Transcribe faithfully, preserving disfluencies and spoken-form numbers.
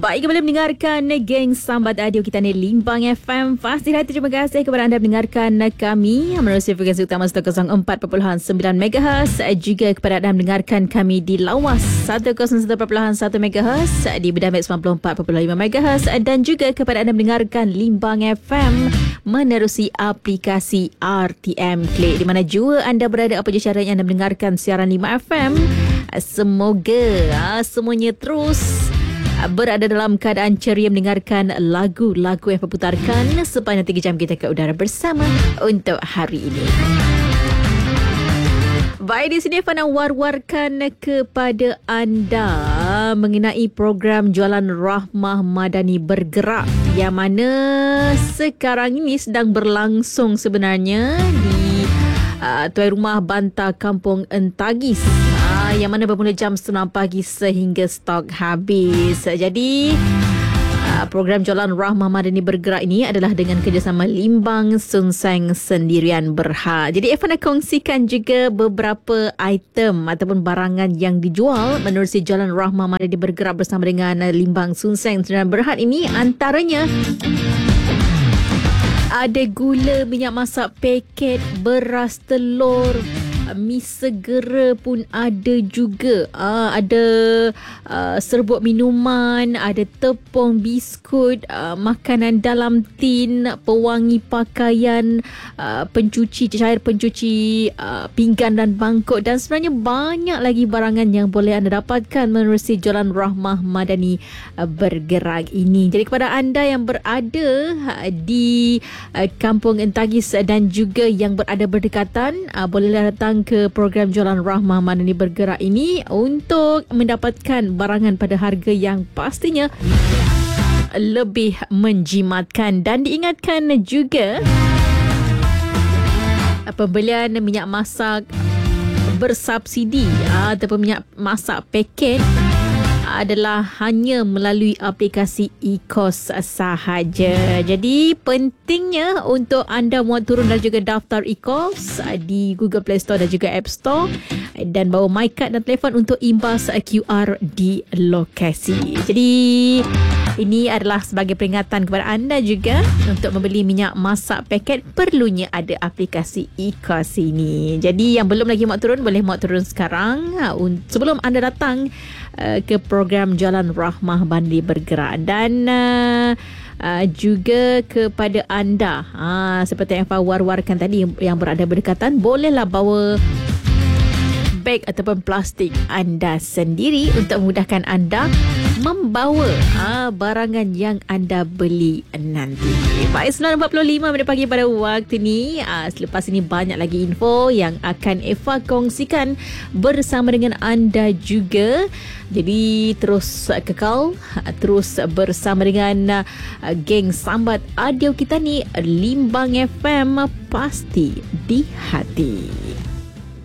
Baik, kembali mendengarkan geng Sambat Audio kita ni Limbang F M. Pasti hati terima kasih kepada anda mendengarkan kami menerusi frekuensi utama seratus empat perpuluhan sembilan megahertz, juga kepada anda mendengarkan kami di Lawas seratus satu perpuluhan satu megahertz, di Bedamit sembilan puluh empat perpuluhan lima megahertz, dan juga kepada anda mendengarkan Limbang F M menerusi aplikasi R T M Play. Di mana jua anda berada, apa je caranya anda mendengarkan siaran lima F M. Semoga semuanya terus berada dalam keadaan ceria mendengarkan lagu-lagu yang berputarkan sepanjang tiga jam kita ke udara bersama untuk hari ini. Baik, di sini Fana war-warkan kepada anda mengenai program Jualan Rahmah Madani Bergerak yang mana sekarang ini sedang berlangsung sebenarnya di uh, Tuan Rumah Banta Kampung Entagis, yang mana bermula jam sembilan pagi sehingga stok habis. Jadi program Jualan Rahmah Madani Bergerak ini adalah dengan kerjasama Limbang Sunseng Sendirian Berhad. Jadi Evan nak kongsikan juga beberapa item ataupun barangan yang dijual menerusi Jualan Rahmah Madani Bergerak bersama dengan Limbang Sunseng Sendirian Berhad ini. Antaranya ada gula, minyak masak paket, beras, telur, mi segera pun ada juga. Uh, ada uh, serbuk minuman, ada tepung, biskut, uh, makanan dalam tin, pewangi pakaian, uh, pencuci, cair pencuci uh, pinggan dan bangkuk, dan sebenarnya banyak lagi barangan yang boleh anda dapatkan menerusi Jualan Rahmah Madani uh, Bergerak ini. Jadi kepada anda yang berada uh, di uh, Kampung Entagis dan juga yang berada berdekatan, uh, bolehlah datang ke program Jualan Rahmah Madani Bergerak ini untuk mendapatkan barangan pada harga yang pastinya lebih menjimatkan. Dan diingatkan juga pembelian minyak masak bersubsidi ataupun minyak masak paket adalah hanya melalui aplikasi e-kos sahaja. Jadi pentingnya untuk anda muat turun dan juga daftar e-kos di Google Play Store dan juga App Store, dan bawa MyCard dan telefon untuk imbas Q R di lokasi. Jadi ini adalah sebagai peringatan kepada anda juga untuk membeli minyak masak paket, perlunya ada aplikasi e-kos ini. Jadi yang belum lagi muat turun, boleh muat turun sekarang sebelum anda datang ke program Jualan Rahmah Madani Bergerak. Dan uh, uh, juga kepada anda, uh, seperti yang Fah war-warkan tadi, yang berada berdekatan, bolehlah bawa beg ataupun plastik anda sendiri untuk memudahkan anda membawa ha, barangan yang anda beli nanti. Baik, sembilan empat puluh lima minit pagi pada waktu ni. Ha, selepas ini banyak lagi info yang akan Eva kongsikan bersama dengan anda juga. Jadi terus kekal, terus bersama dengan uh, geng Sambat Audio kita ni, Limbang F M, pasti di hati.